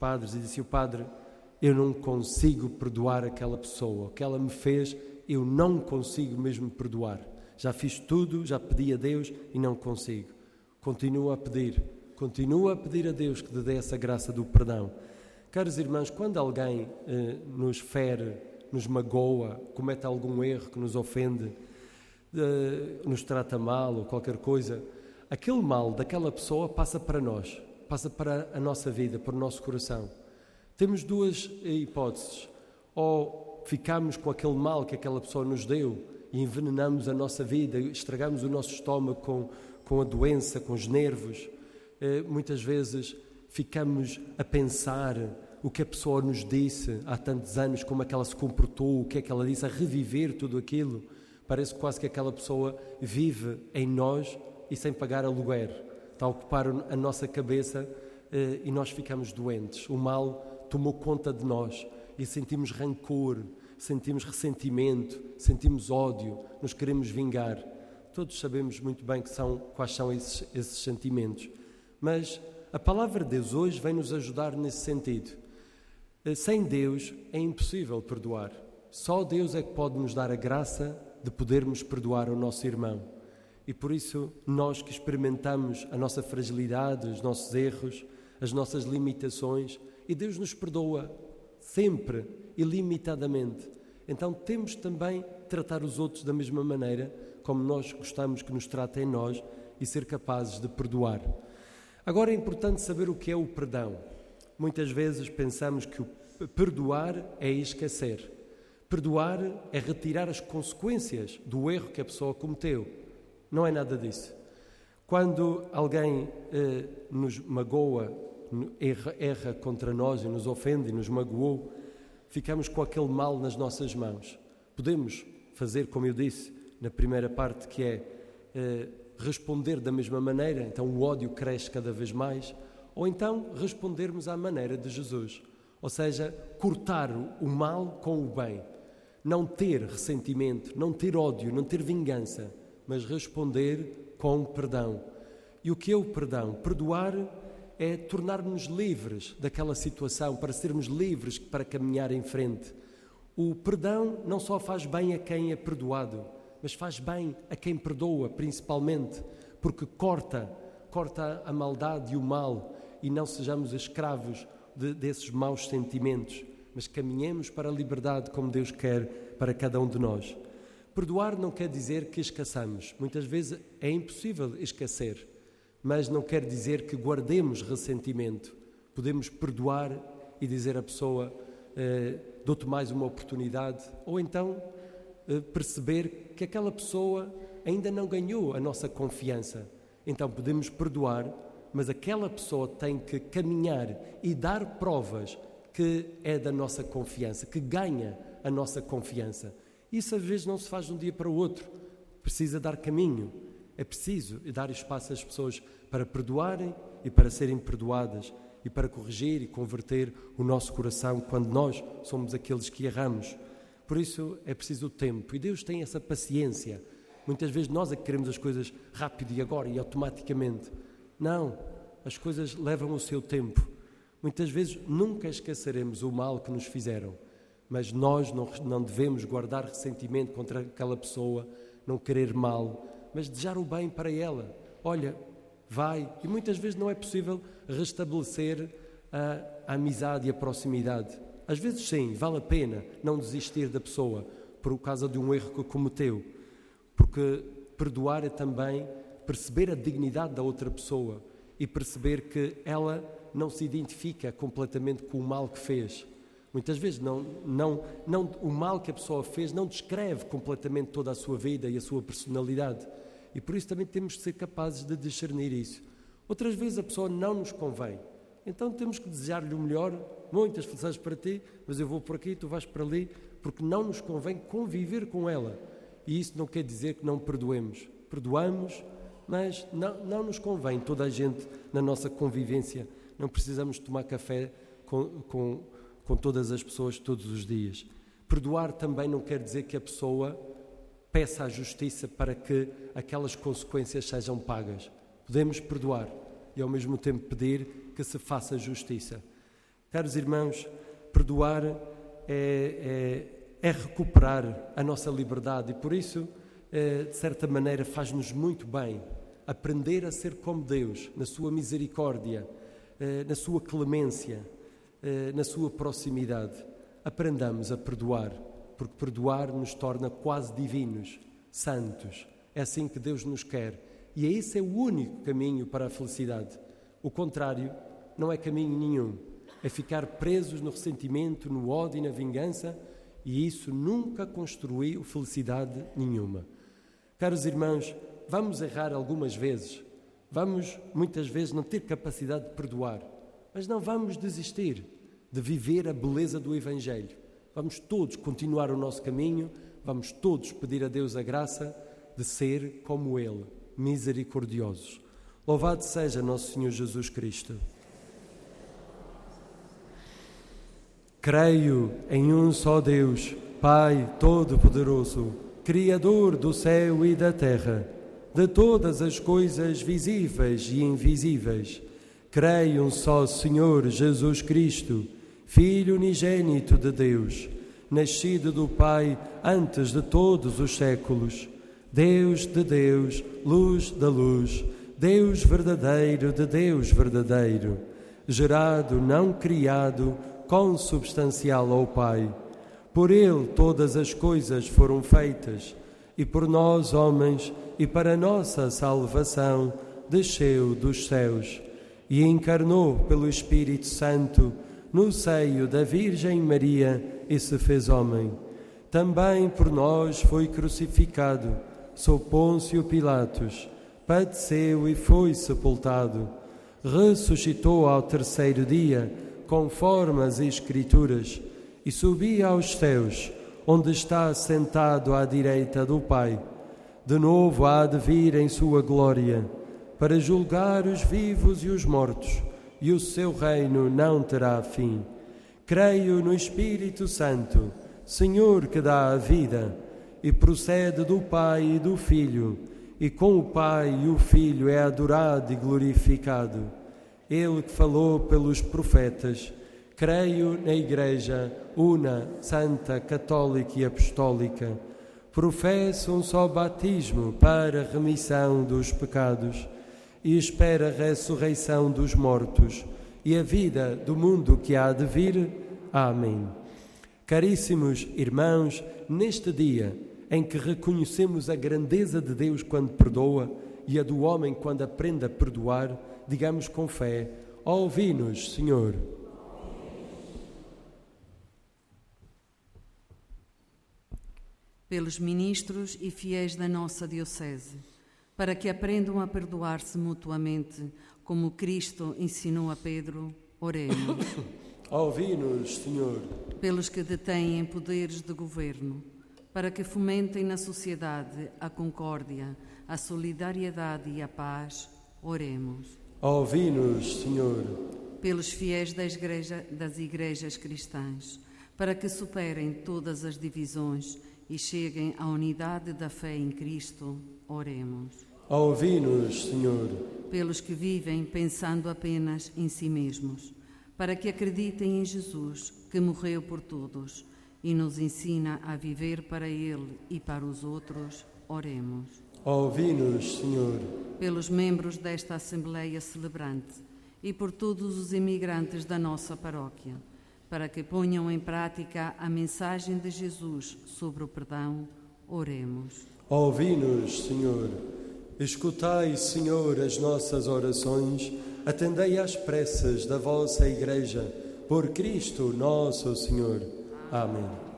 padres e disse: o padre, eu não consigo perdoar aquela pessoa, o que ela me fez, eu não consigo mesmo perdoar. Já fiz tudo, já pedi a Deus e não consigo. Continua a pedir a Deus que te dê essa graça do perdão. Caros irmãos, quando alguém nos fere, nos magoa, comete algum erro que nos ofende, nos trata mal ou qualquer coisa, aquele mal daquela pessoa passa para nós, passa para a nossa vida, para o nosso coração. Temos duas hipóteses: ou ficamos com aquele mal que aquela pessoa nos deu e envenenamos a nossa vida, estragamos o nosso estômago com a doença, com os nervos. Muitas vezes ficamos a pensar o que a pessoa nos disse há tantos anos, como é que ela se comportou, o que é que ela disse, a reviver tudo aquilo. Parece quase que aquela pessoa vive em nós e sem pagar aluguer. Está a ocupar a nossa cabeça e nós ficamos doentes. O mal tomou conta de nós e sentimos rancor, sentimos ressentimento, sentimos ódio, nos queremos vingar. Todos sabemos muito bem quais são esses sentimentos. Mas a palavra de Deus hoje vem nos ajudar nesse sentido. Sem Deus é impossível perdoar. Só Deus é que pode nos dar a graça de podermos perdoar o nosso irmão. E por isso nós que experimentamos a nossa fragilidade, os nossos erros, as nossas limitações, e Deus nos perdoa sempre, ilimitadamente. Então temos também de tratar os outros da mesma maneira como nós gostamos que nos tratem nós e ser capazes de perdoar. Agora é importante saber o que é o perdão. Muitas vezes pensamos que o perdoar é esquecer. Perdoar é retirar as consequências do erro que a pessoa cometeu. Não é nada disso. Quando alguém nos magoa, erra contra nós e nos ofende e nos magoou, ficamos com aquele mal nas nossas mãos. Podemos fazer, como eu disse na primeira parte, que é responder da mesma maneira, então o ódio cresce cada vez mais, ou então respondermos à maneira de Jesus, ou seja, cortar o mal com o bem, não ter ressentimento, não ter ódio, não ter vingança, mas responder com perdão. E o que é o perdão? Perdoar é tornar-nos livres daquela situação, para sermos livres para caminhar em frente. O perdão não só faz bem a quem é perdoado, mas faz bem a quem perdoa, principalmente, porque corta a maldade e o mal, e não sejamos escravos desses maus sentimentos, mas caminhemos para a liberdade como Deus quer para cada um de nós. Perdoar não quer dizer que esqueçamos. Muitas vezes é impossível esquecer, mas não quer dizer que guardemos ressentimento. Podemos perdoar e dizer à pessoa: dou-te mais uma oportunidade, ou então perceber que aquela pessoa ainda não ganhou a nossa confiança. Então podemos perdoar, mas aquela pessoa tem que caminhar e dar provas que é da nossa confiança, que ganha a nossa confiança. Isso às vezes não se faz de um dia para o outro. Precisa dar caminho. É preciso dar espaço às pessoas para perdoarem e para serem perdoadas, e para corrigir e converter o nosso coração quando nós somos aqueles que erramos. Por isso é preciso o tempo, e Deus tem essa paciência. Muitas vezes nós é que queremos as coisas rápido e agora e automaticamente. Não, as coisas levam o seu tempo. Muitas vezes nunca esqueceremos o mal que nos fizeram, mas nós não devemos guardar ressentimento contra aquela pessoa, não querer mal, mas desejar o bem para ela. Olha, vai, e muitas vezes não é possível restabelecer a amizade e a proximidade. Às vezes sim, vale a pena não desistir da pessoa por causa de um erro que cometeu, porque perdoar é também perceber a dignidade da outra pessoa e perceber que ela não se identifica completamente com o mal que fez. Muitas vezes o mal que a pessoa fez não descreve completamente toda a sua vida e a sua personalidade. E por isso também temos de ser capazes de discernir isso. Outras vezes a pessoa não nos convém. Então temos que desejar-lhe o melhor, muitas felicidades para ti, mas eu vou por aqui, tu vais para ali, porque não nos convém conviver com ela. E isso não quer dizer que não perdoemos. Perdoamos, mas não nos convém toda a gente na nossa convivência. Não precisamos tomar café com todas as pessoas todos os dias. Perdoar também não quer dizer que a pessoa peça a justiça para que aquelas consequências sejam pagas. Podemos perdoar e ao mesmo tempo pedir que se faça justiça. Caros irmãos, perdoar é recuperar a nossa liberdade e por isso, de certa maneira, faz-nos muito bem aprender a ser como Deus, na sua misericórdia, na sua clemência, na sua proximidade. Aprendamos a perdoar, porque perdoar nos torna quase divinos, santos. É assim que Deus nos quer. E esse é o único caminho para a felicidade. O contrário não é caminho nenhum. É ficar presos no ressentimento, no ódio e na vingança, e isso nunca construiu felicidade nenhuma. Caros irmãos, vamos errar algumas vezes. Vamos, muitas vezes, não ter capacidade de perdoar. Mas não vamos desistir de viver a beleza do Evangelho. Vamos todos continuar o nosso caminho, vamos todos pedir a Deus a graça de ser como Ele, misericordiosos. Louvado seja nosso Senhor Jesus Cristo. Creio em um só Deus, Pai Todo-Poderoso, Criador do céu e da terra, de todas as coisas visíveis e invisíveis. Creio um só Senhor Jesus Cristo, Filho unigênito de Deus, nascido do Pai antes de todos os séculos, Deus de Deus, luz da luz, Deus verdadeiro de Deus verdadeiro, gerado, não criado, consubstancial ao Pai. Por Ele todas as coisas foram feitas, e por nós, homens, e para nossa salvação, desceu dos céus, e encarnou pelo Espírito Santo no seio da Virgem Maria e se fez homem. Também por nós foi crucificado, sob Pôncio Pilatos, padeceu e foi sepultado, ressuscitou ao terceiro dia, conforme as Escrituras, e subiu aos céus, onde está sentado à direita do Pai. De novo há de vir em sua glória, para julgar os vivos e os mortos, e o seu reino não terá fim. Creio no Espírito Santo, Senhor que dá a vida, e procede do Pai e do Filho, e com o Pai e o Filho é adorado e glorificado. Ele que falou pelos profetas. Creio na Igreja, una, santa, católica e apostólica. Professo um só batismo para a remissão dos pecados e espero a ressurreição dos mortos e a vida do mundo que há de vir. Amém. Caríssimos irmãos, neste dia em que reconhecemos a grandeza de Deus quando perdoa e a do homem quando aprende a perdoar, digamos com fé: ouvi-nos, Senhor. Pelos ministros e fiéis da nossa Diocese, para que aprendam a perdoar-se mutuamente, como Cristo ensinou a Pedro, oremos. Ouvi-nos, Senhor. Pelos que detêm poderes de governo, para que fomentem na sociedade a concórdia, a solidariedade e a paz, oremos. Ouvi-nos, Senhor. Pelos fiéis das igrejas cristãs, para que superem todas as divisões e cheguem à unidade da fé em Cristo, oremos. Ouvi-nos, Senhor. Pelos que vivem pensando apenas em si mesmos, para que acreditem em Jesus, que morreu por todos e nos ensina a viver para Ele e para os outros, oremos. Ouvi-nos, Senhor. Pelos membros desta Assembleia Celebrante e por todos os imigrantes da nossa paróquia, para que ponham em prática a mensagem de Jesus sobre o perdão, oremos. Ouvi-nos, Senhor. Escutai, Senhor, as nossas orações, atendei às preces da vossa Igreja, por Cristo nosso Senhor. Amém.